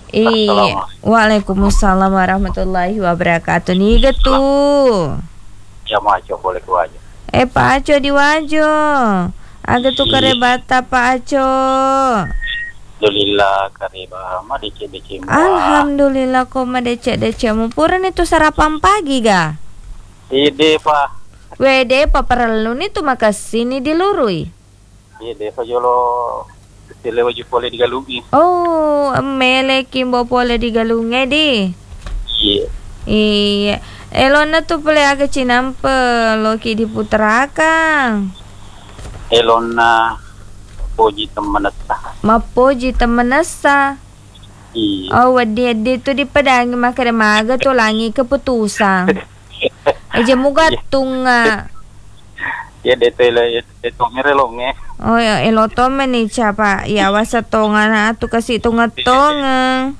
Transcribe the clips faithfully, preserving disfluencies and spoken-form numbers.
Iya. Waalaikumsalam warahmatullahi wabarakatuh. Nih gitu. Ya maco boleh ku aja. Eh Pak Aco di wajo. Aga tuh kare bata Pak Aco. Alhamdulillah kareba ma dece dece mu. Alhamdulillah kok ma dece dece mu. Puran itu sarapan pagi ga? Ide pa. Wede pa perlu nih tuh makasini dilurui. Ide pa jolo tele waju pole digalungi. Oh, mele kimbo pole digalungi di. Iya. Iya. Elona tuh pele aga cinampe loki diputerakan. Elona poji temenesa. Mapoji temenesa. Iya. Oh, wadi adi tuh dipedangi makanya maga tuh langi keputusan. Aja muga tunga. Ya detele itu ngerelonge. Oh ya elotome nih siapa? Ya wasa tonga atu kasih tunga tonga.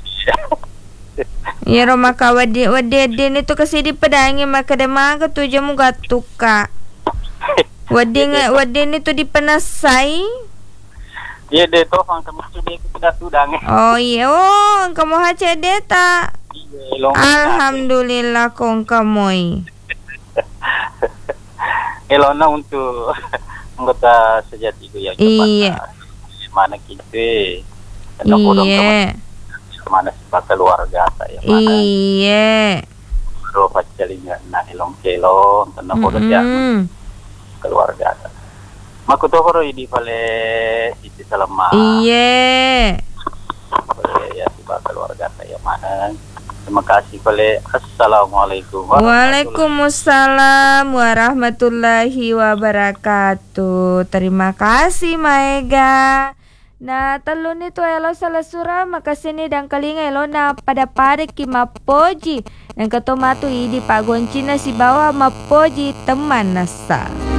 Ya Roma kawadi wadi adi itu kasih dipedangi makanya maga tuh aja muga tuka. Wadi nggak wadi ini tuh dipenasai. Iya deh toh angka maksud dia kita tudang. Oh iya, oh kamu hace deta. Alhamdulillah kong kamoy. Elona untuk anggota sejati ku yang iya. Mana kita? Iya. Mana sebab keluarga saya mana? Iya. Bro pacalingan na elong kelong tanah bodoh ya keluarga. Maku to horo idi pale iti salama. Iya. Pale ya sebab keluarga saya mana? Terima kasih pale. Assalamualaikum Waalaikumsalam warahmatullahi wabarakatuh. Terima kasih Maega. Nah telu nito elo salah surah makasih nih dan kalinga elo na pada pada ki mapoji. Yang ketomatu idi Pak Goncina si bawa mapoji teman nasa.